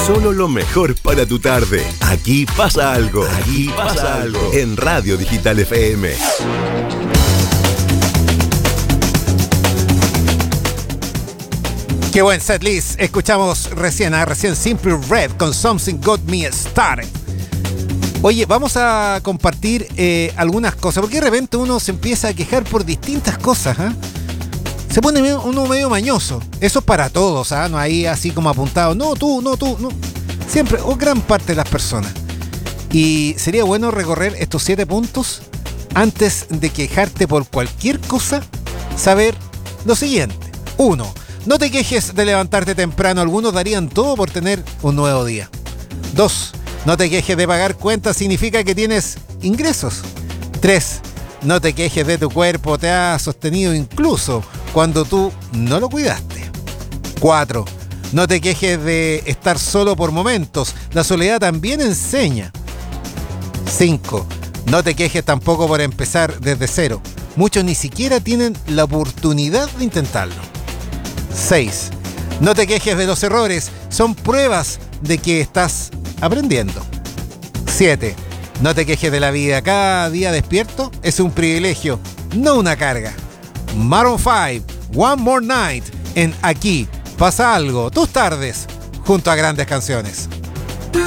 Solo lo mejor para tu tarde. Aquí pasa algo. Aquí pasa algo. En Radio Digital FM. Qué buen setlist. Escuchamos recién Simple Red con Something Got Me Started. Oye, vamos a compartir algunas cosas, porque de repente uno se empieza a quejar por distintas cosas, ¿eh? Se pone uno medio mañoso. Eso es para todos, ¿ah? No hay así como apuntado. No, tú. Siempre, o gran parte de las personas. Y sería bueno recorrer estos 7 puntos antes de quejarte por cualquier cosa. Saber lo siguiente. 1. No te quejes de levantarte temprano. Algunos darían todo por tener un nuevo día. 2. No te quejes de pagar cuentas. Significa que tienes ingresos. 3. No te quejes de tu cuerpo. Te ha sostenido incluso cuando tú no lo cuidaste. 4. No te quejes de estar solo por momentos. La soledad también enseña. 5. No te quejes tampoco por empezar desde cero. Muchos ni siquiera tienen la oportunidad de intentarlo. 6. No te quejes de los errores. Son pruebas de que estás aprendiendo. 7. No te quejes de la vida. Cada día despierto es un privilegio, no una carga. Maroon 5, One More Night, en Aquí Pasa Algo, tus tardes, junto a grandes canciones.